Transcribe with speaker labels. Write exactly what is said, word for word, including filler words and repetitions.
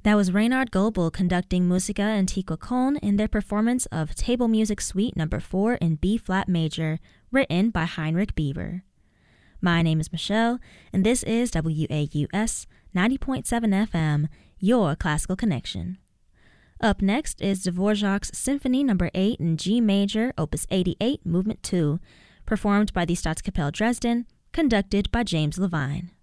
Speaker 1: That was Reynard Goebel conducting Musica Antiqua Köln in their performance of Table Music Suite number four in B-flat major, written by Heinrich Bieber. My name is Michelle, and this is W A U S ninety point seven F M, your classical connection. Up next is Dvorak's Symphony number eight in G major, opus eighty-eight, movement two, performed by the Staatskapelle Dresden, conducted by James Levine.